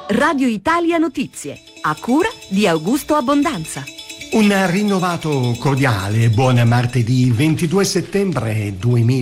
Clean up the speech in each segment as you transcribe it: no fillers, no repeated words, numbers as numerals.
Radio Italia Notizie, a cura di Augusto Abbondanza. Un rinnovato cordiale buon martedì 22 settembre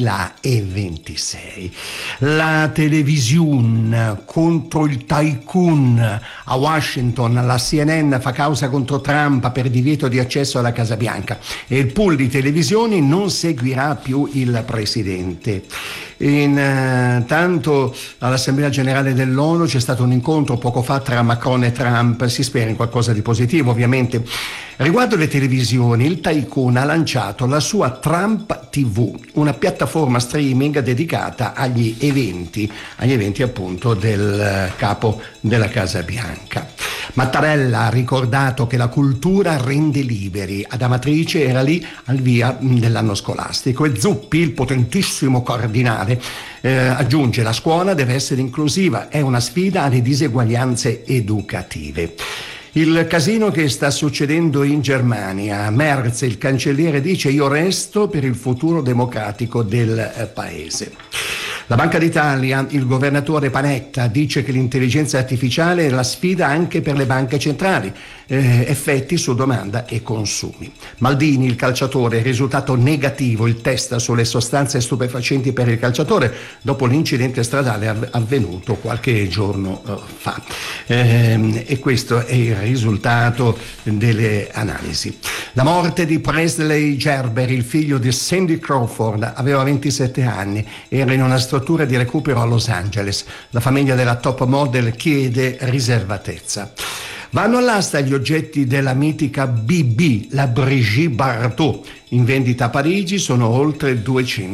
2026. La televisione contro il tycoon a Washington, la CNN fa causa contro Trump per divieto di accesso alla Casa Bianca e il pool di televisioni non seguirà più il presidente. Intanto all'Assemblea Generale dell'ONU c'è stato un incontro poco fa tra Macron e Trump, si spera in qualcosa di positivo ovviamente. Riguardo le televisioni, il tycoon ha lanciato la sua Trump TV, una piattaforma streaming dedicata agli eventi appunto del capo della Casa Bianca. Mattarella ha ricordato che la cultura rende liberi. Ad Amatrice era lì al via dell'anno scolastico e Zuppi, il potentissimo cardinale, aggiunge: la scuola deve essere inclusiva, è una sfida alle diseguaglianze educative. Il casino che sta succedendo in Germania. Merz, il cancelliere, dice: io resto per il futuro democratico del paese. La Banca d'Italia, il governatore Panetta, dice che l'intelligenza artificiale è la sfida anche per le banche centrali, effetti su domanda e consumi. Maldini, il calciatore, risultato negativo il test sulle sostanze stupefacenti per il calciatore dopo l'incidente stradale avvenuto qualche giorno fa. E questo è il risultato delle analisi. La morte di Presley Gerber, il figlio di Cindy Crawford, aveva 27 anni, era in una struttura di recupero a Los Angeles. La famiglia della top model chiede riservatezza. Vanno all'asta gli oggetti della mitica BB, la Brigitte Bardot. In vendita a Parigi sono oltre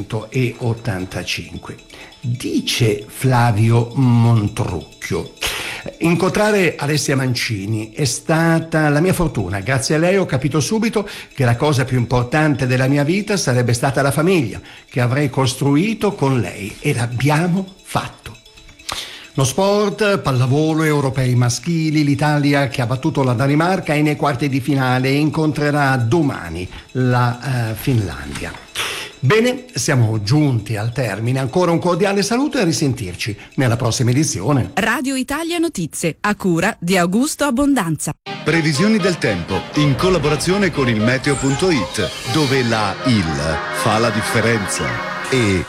285. Dice Flavio Montrucchio: incontrare Alessia Mancini è stata la mia fortuna. Grazie a lei ho capito subito che la cosa più importante della mia vita sarebbe stata la famiglia che avrei costruito con lei, e l'abbiamo fatto. Lo sport, pallavolo, europei maschili, l'Italia che ha battuto la Danimarca è nei quarti di finale e incontrerà domani la Finlandia. Bene, siamo giunti al termine. Ancora un cordiale saluto e a risentirci nella prossima edizione. Radio Italia Notizie, a cura di Augusto Abbondanza. Previsioni del tempo in collaborazione con il meteo.it, dove la IL fa la differenza. E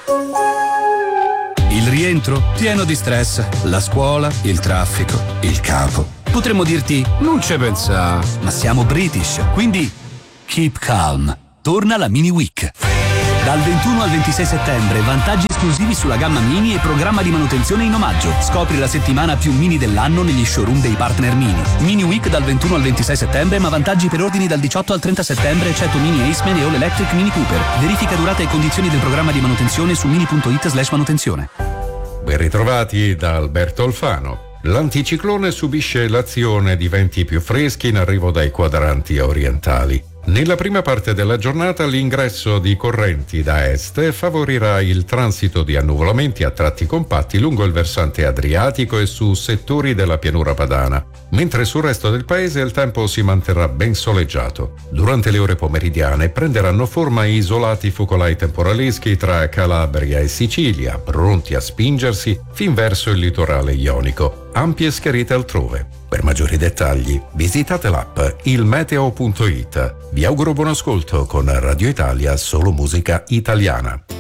il rientro pieno di stress, la scuola, il traffico, il capo. Potremmo dirti non ci pensa, ma siamo British, quindi keep calm. Torna la Mini Week. Dal 21 al 26 settembre, vantaggi esclusivi sulla gamma Mini e programma di manutenzione in omaggio. Scopri la settimana più Mini dell'anno negli showroom dei partner Mini. Mini Week dal 21 al 26 settembre, ma vantaggi per ordini dal 18 al 30 settembre, eccetto Mini Aceman e All Electric Mini Cooper. Verifica durata e condizioni del programma di manutenzione su mini.it/manutenzione. Ben ritrovati da Alberto Alfano. L'anticiclone subisce l'azione di venti più freschi in arrivo dai quadranti orientali. Nella prima parte della giornata l'ingresso di correnti da est favorirà il transito di annuvolamenti a tratti compatti lungo il versante adriatico e su settori della pianura padana, mentre sul resto del paese il tempo si manterrà ben soleggiato. Durante le ore pomeridiane prenderanno forma isolati focolai temporaleschi tra Calabria e Sicilia, pronti a spingersi fin verso il litorale ionico. Ampie schiarite altrove. Per maggiori dettagli visitate l'app ilmeteo.it. Vi auguro buon ascolto con Radio Italia, solo musica italiana.